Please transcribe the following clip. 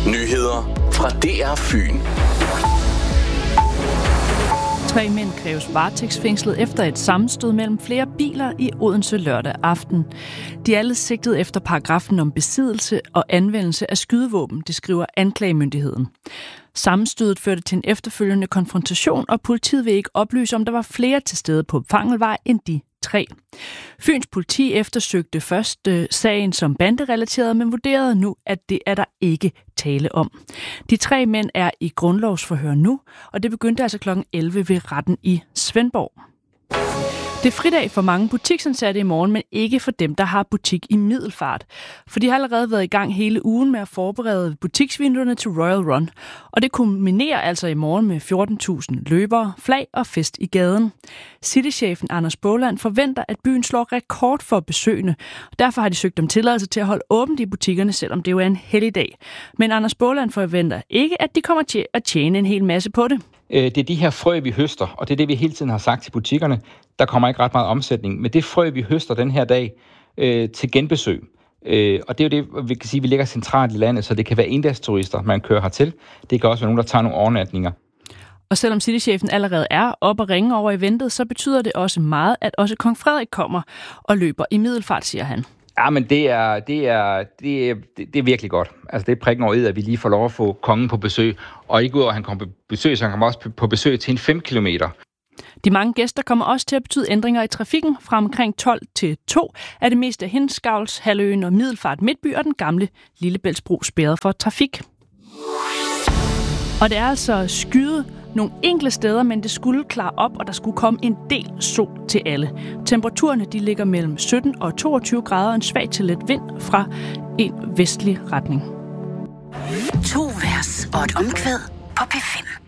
Nyheder fra DR Fyn. 3 mænd kræves varetægtsfængslet efter et sammenstød mellem flere biler i Odense lørdag aften. De er alle sigtet efter paragrafen om besiddelse og anvendelse af skydevåben, det skriver anklagemyndigheden. Sammenstødet førte til en efterfølgende konfrontation, og politiet vil ikke oplyse, om der var flere til stede på Fangelvej end de 3. Fyns politi eftersøgte først sagen som banderelateret, men vurderede nu, at det er der ikke tale om. De 3 mænd er i grundlovsforhør nu, og det begyndte altså kl. 11 ved retten i Svendborg. Det er fridag for mange butiksansatte i morgen, men ikke for dem, der har butik i Middelfart. For de har allerede været i gang hele ugen med at forberede butiksvinduerne til Royal Run. Og det kulminerer altså i morgen med 14.000 løbere, flag og fest i gaden. Citychefen Anders Båland forventer, at byen slår rekord for besøgende. Derfor har de søgt om tilladelse til at holde åbent i butikkerne, selvom det jo er en helligdag. Men Anders Båland forventer ikke, at de kommer til at tjene en hel masse på det. Det er de her frø, vi høster, og det er det, vi hele tiden har sagt til butikkerne. Der kommer ikke ret meget omsætning, men det frø, vi høster den her dag til genbesøg. Og det er jo det, vi kan sige, vi ligger centralt i landet, så det kan være endagsturister, man kører hertil. Det kan også være nogen, der tager nogle overnatninger. Og selvom citychefen allerede er op og ringe over eventet, så betyder det også meget, at også kong Frederik kommer og løber i Middelfart, siger han. Ja, men det er virkelig godt. Altså det er prikken over i, at vi lige får lov at få kongen på besøg. Og ikke ud over, at han kommer på besøg, så han kommer også på besøg til en 5 kilometer. De mange gæster kommer også til at betyde ændringer i trafikken. Fra omkring 12 til 2 er det meste af Hindsgavls, Halvøen og Middelfart Midtby og den gamle Lillebæltsbro spærret for trafik. Og det er altså skyet nogle enkelte steder, men det skulle klare op, og der skulle komme en del sol til alle. Temperaturerne de ligger mellem 17 og 22 grader og en svag til let vind fra en vestlig retning. 2 vers og et omkvæd på P5.